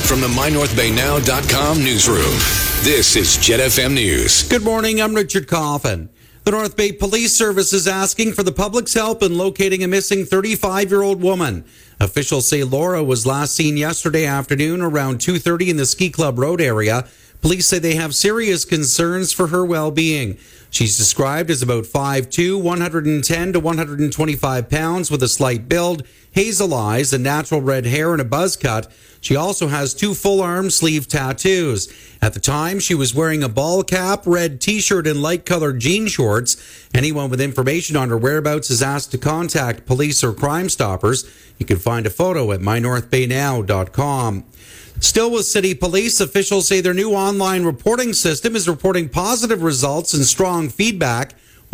From the MyNorthBayNow.com newsroom, this is Jet FM News. Good morning, I'm Richard Coffin. The North Bay Police Service is asking for the public's help in locating a missing 35-year-old woman. Officials say Laura was last seen yesterday afternoon around 2:30 in the Ski Club Road area. Police say they have serious concerns for her well-being. She's described as about 5'2", 110 to 125 pounds with a slight build, hazel eyes, and natural red hair and a buzz cut. She also has 2 full arm sleeve tattoos. At the time, she was wearing a ball cap, red t-shirt, and light-colored jean shorts. Anyone with information on her whereabouts is asked to contact police or Crime Stoppers. You can find a photo at mynorthbaynow.com. Still with City Police, officials say their new online reporting system is reporting positive results and strong feedback.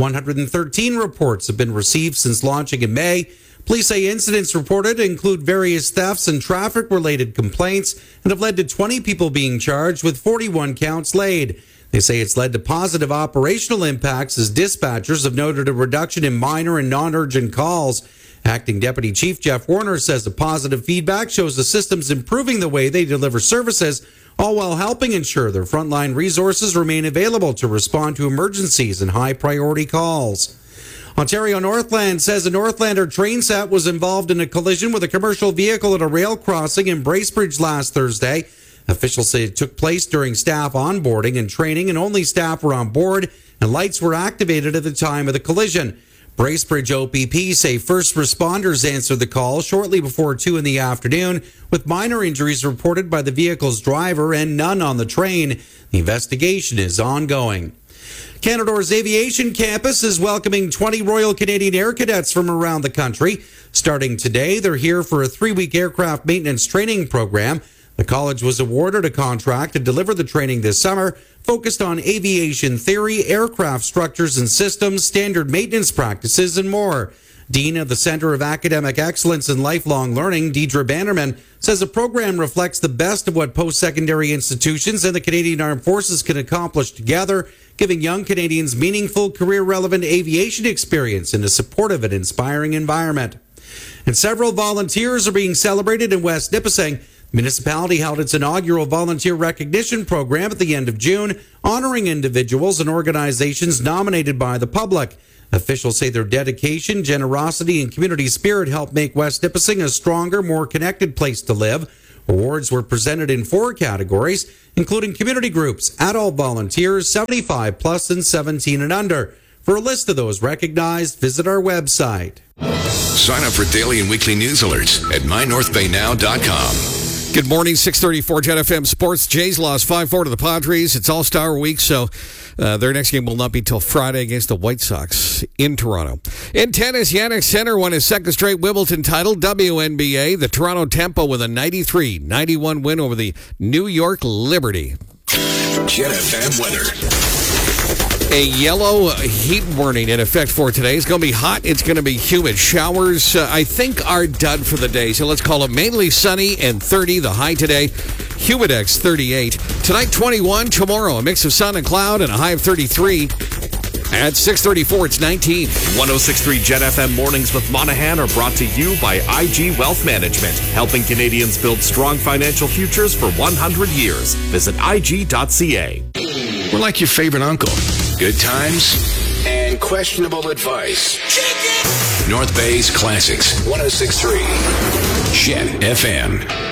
113 reports have been received since launching in May. Police say incidents reported include various thefts and traffic-related complaints and have led to 20 people being charged with 41 counts laid. They say it's led to positive operational impacts as dispatchers have noted a reduction in minor and non-urgent calls. Acting Deputy Chief Jeff Warner says the positive feedback shows the system's improving the way they deliver services, all while helping ensure their frontline resources remain available to respond to emergencies and high-priority calls. Ontario Northland says a Northlander train set was involved in a collision with a commercial vehicle at a rail crossing in Bracebridge last Thursday. Officials say it took place during staff onboarding and training, and only staff were on board, and lights were activated at the time of the collision. Bracebridge OPP say first responders answered the call shortly before 2 in the afternoon, with minor injuries reported by the vehicle's driver and none on the train. The investigation is ongoing. Canador's Aviation Campus is welcoming 20 Royal Canadian Air Cadets from around the country. Starting today, they're here for a 3-week aircraft maintenance training program. The college was awarded a contract to deliver the training this summer, focused on aviation theory, aircraft structures and systems, standard maintenance practices, and more. Dean of the Center of Academic Excellence and Lifelong Learning, Deidre Bannerman, says the program reflects the best of what post-secondary institutions and the Canadian Armed Forces can accomplish together, giving young Canadians meaningful, career-relevant aviation experience in a supportive and inspiring environment. And several volunteers are being celebrated in West Nipissing. The municipality held its inaugural volunteer recognition program at the end of June, honoring individuals and organizations nominated by the public. Officials say their dedication, generosity, and community spirit helped make West Nipissing a stronger, more connected place to live. Awards were presented in 4 categories, including community groups, adult volunteers, 75 plus, and 17 and under. For a list of those recognized, visit our website. Sign up for daily and weekly news alerts at mynorthbaynow.com. Good morning, 6:34 Jet FM Sports. Jays lost 5-4 to the Padres. It's All-Star Week, so their next game will not be till Friday against the White Sox in Toronto. In tennis, Jannik Sinner won his second straight Wimbledon title, WNBA. The Toronto Tempo with a 93-91 win over the New York Liberty. Jet FM weather. A yellow heat warning in effect for today. It's going to be hot. It's going to be humid. Showers, I think, are done for the day. So let's call it mainly sunny and 30. The high today, Humidex 38. Tonight, 21. Tomorrow, a mix of sun and cloud and a high of 33. At 6:34, it's 19. 106.3 Jet FM Mornings with Monahan are brought to you by IG Wealth Management, helping Canadians build strong financial futures for 100 years. Visit IG.ca. We're like your favorite uncle. Good times and questionable advice. North Bay's Classics, 106.3 Jet FM.